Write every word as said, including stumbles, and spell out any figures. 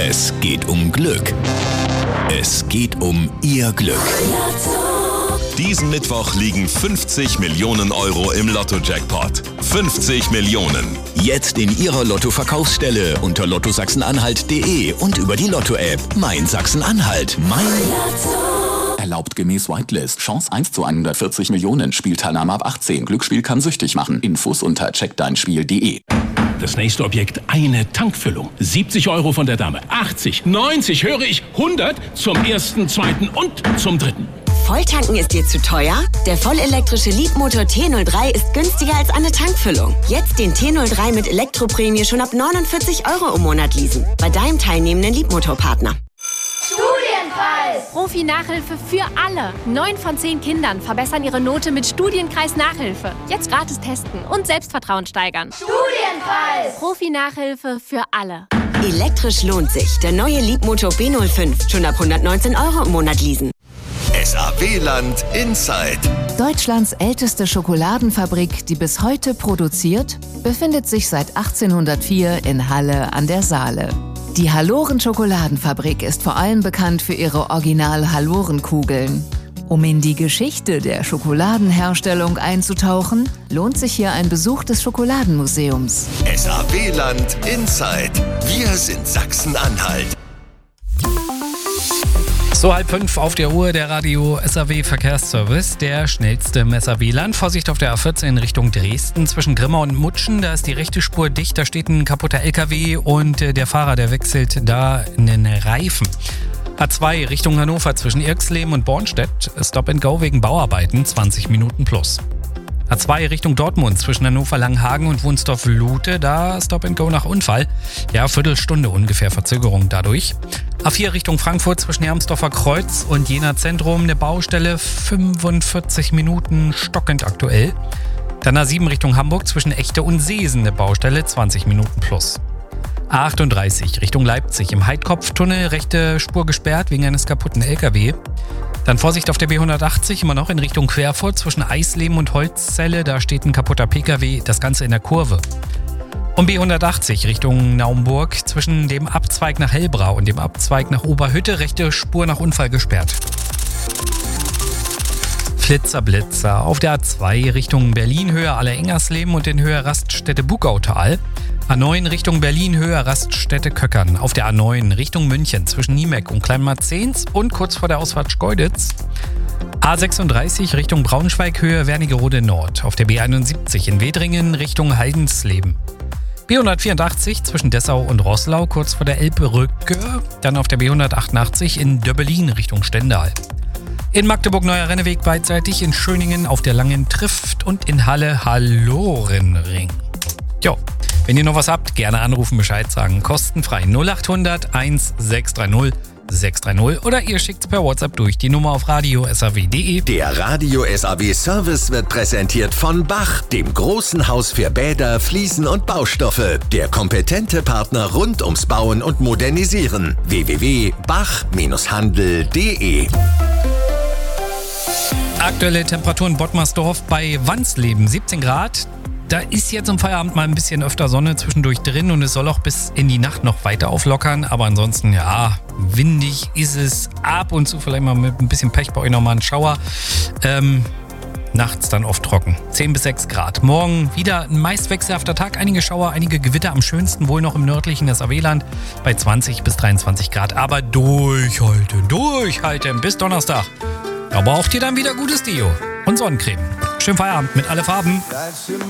Es geht um Glück. Es geht um Ihr Glück. Diesen Mittwoch liegen fünfzig Millionen Euro im Lotto-Jackpot. fünfzig Millionen. Jetzt in Ihrer Lotto-Verkaufsstelle unter lotto sachsen-anhalt punkt de und über die Lotto-App. Mein Sachsen-Anhalt. Mein Lotto. Erlaubt gemäß Whitelist. Chance eins zu hundertvierzig Millionen. Spielteilnahme ab achtzehn. Glücksspiel kann süchtig machen. Infos unter check dein spiel punkt de. Das nächste Objekt, eine Tankfüllung. siebzig Euro von der Dame, achtzig, neunzig, höre ich, hundert zum ersten, zweiten und zum dritten. Volltanken ist dir zu teuer? Der vollelektrische Leapmotor T null drei ist günstiger als eine Tankfüllung. Jetzt den T null drei mit Elektroprämie schon ab neunundvierzig Euro im Monat leasen. Bei deinem teilnehmenden Leapmotor-Partner. Studienpreis! Profi-Nachhilfe für alle. Neun von zehn Kindern verbessern ihre Note mit Studienkreis Nachhilfe. Jetzt gratis testen und Selbstvertrauen steigern. Studienpreis! Profi-Nachhilfe für alle. Elektrisch lohnt sich. Der neue Leapmotor B null fünf. Schon ab hundertneunzehn Euro im Monat leasen. S A W-Land Inside. Deutschlands älteste Schokoladenfabrik, die bis heute produziert, befindet sich seit achtzehnhundertvier in Halle an der Saale. Die Halloren-Schokoladenfabrik ist vor allem bekannt für ihre Original-Halloren-Kugeln. Um in die Geschichte der Schokoladenherstellung einzutauchen, lohnt sich hier ein Besuch des Schokoladenmuseums. S A W-Land Inside. Wir sind Sachsen-Anhalt. So halb fünf auf der Uhr, der Radio S A W Verkehrsservice, der schnellste im S A W-Land. Vorsicht auf der A vierzehn Richtung Dresden zwischen Grimma und Mutschen. Da ist die rechte Spur dicht, da steht ein kaputter L K W und der Fahrer, der wechselt da einen Reifen. A zwei Richtung Hannover zwischen Irxleben und Bornstedt. Stop and Go wegen Bauarbeiten, zwanzig Minuten plus. A zwei Richtung Dortmund zwischen Hannover-Langhagen und Wunsdorf-Lute, da Stop and Go nach Unfall. Ja, Viertelstunde ungefähr Verzögerung dadurch. A vier Richtung Frankfurt zwischen Hermsdorfer Kreuz und Jena Zentrum, eine Baustelle, fünfundvierzig Minuten stockend aktuell. Dann A sieben Richtung Hamburg zwischen Echte und Seesen, eine Baustelle, zwanzig Minuten plus. A achtunddreißig Richtung Leipzig im Heidkopftunnel, rechte Spur gesperrt wegen eines kaputten L K W. Dann Vorsicht auf der B hundertachtzig, immer noch in Richtung Querfurt zwischen Eisleben und Holzzelle, da steht ein kaputter P K W, das Ganze in der Kurve. Und B hundertachtzig Richtung Naumburg zwischen dem Abzweig nach Hellbrau und dem Abzweig nach Oberhütte, rechte Spur nach Unfall gesperrt. Flitzer, Blitzer auf der A zwei Richtung Berlin, Höhe Allerengnersleben und in Höhe Raststätte Bugautal. A neun Richtung Berlin, Höhe Raststätte Köckern. Auf der A neun Richtung München zwischen Niemeck und Kleinmarzens und kurz vor der Ausfahrt Schkeuditz. A sechsunddreißig Richtung Braunschweig, Höhe Wernigerode Nord. Auf der B einundsiebzig in Wedringen Richtung Haldensleben. B hundertvierundachtzig zwischen Dessau und Roßlau, kurz vor der Elbbrücke. Dann auf der B hundertachtundachtzig in Döbbelin Richtung Stendal. In Magdeburg-Neuer-Renneweg beidseitig, in Schöningen auf der Langen Trift und in Halle Hallorenring. Jo, wenn ihr noch was habt, gerne anrufen, Bescheid sagen. Kostenfrei null achthundert eintausendsechshundertdreißig sechshundertdreißig oder ihr schickt's per WhatsApp durch die Nummer auf radio s a w punkt de. Der Radio S A W Service wird präsentiert von Bach, dem großen Haus für Bäder, Fliesen und Baustoffe. Der kompetente Partner rund ums Bauen und Modernisieren. w w w punkt bach handel punkt de. Aktuelle Temperatur in Bottmersdorf bei Wansleben, siebzehn Grad. Da ist jetzt im Feierabend mal ein bisschen öfter Sonne zwischendurch drin und es soll auch bis in die Nacht noch weiter auflockern. Aber ansonsten, ja, windig ist es, ab und zu vielleicht mal mit ein bisschen Pech bei euch nochmal ein Schauer. Ähm, nachts dann oft trocken, zehn bis sechs Grad. Morgen wieder ein meist wechselhafter Tag, einige Schauer, einige Gewitter, am schönsten wohl noch im nördlichen S A W-Land bei zwanzig bis dreiundzwanzig Grad. Aber durchhalten, durchhalten bis Donnerstag. Da braucht ihr dann wieder gutes Deo und Sonnencreme. Schönen Feierabend mit alle Farben.